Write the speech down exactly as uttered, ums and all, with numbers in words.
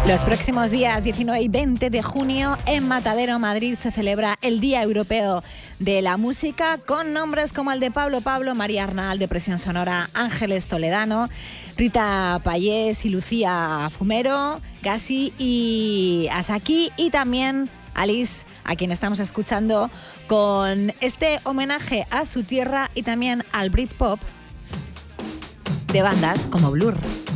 Los próximos días diecinueve y veinte de junio en Matadero, Madrid, se celebra el Día Europeo de la Música con nombres como el de Pablo Pablo, María Arnal de Presión Sonora, Ángeles Toledano, Rita Payés y Lucía Fumero, Gassi y Asaki, y también Alice, a quien estamos escuchando con este homenaje a su tierra y también al Britpop de bandas como Blur.